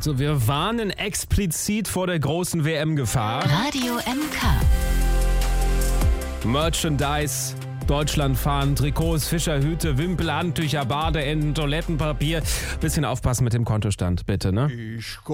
Also wir warnen explizit vor der großen WM-Gefahr. Radio MK. Merchandise, Deutschlandfahnen, Trikots, Fischerhüte, Wimpel, Handtücher, Badeenden, Toilettenpapier. Bisschen aufpassen mit dem Kontostand, bitte, ne?